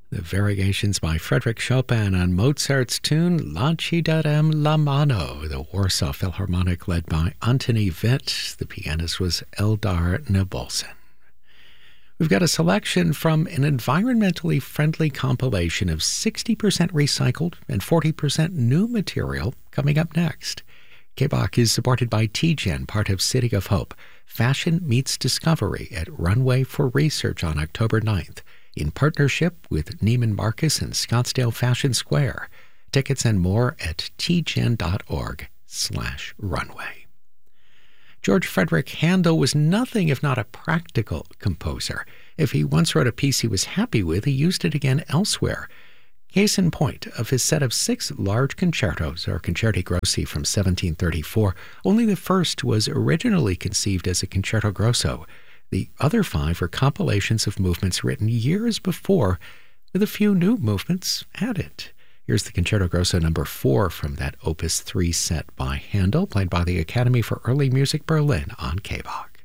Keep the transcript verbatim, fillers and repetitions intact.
The Variations by Frédéric Chopin on Mozart's tune La Ci darem la mano, the Warsaw Philharmonic led by Antoni Witt. The pianist was Eldar Nabulsin. We've got a selection from an environmentally friendly compilation of sixty percent recycled and forty percent new material coming up next. K B O C is supported by T Gen, part of City of Hope. Fashion meets discovery at Runway for Research on October ninth. In partnership with Neiman Marcus and Scottsdale Fashion Square. Tickets and more at tgen.org slash runway. George Frederick Handel was nothing if not a practical composer. If he once wrote a piece he was happy with, he used it again elsewhere. Case in point, of his set of six large concertos, or concerti grossi from seventeen thirty-four, only the first was originally conceived as a concerto grosso. The other five are compilations of movements written years before, with a few new movements added. Here's the Concerto Grosso number four from that Opus three set by Handel, played by the Academy for Early Music Berlin on K B O C.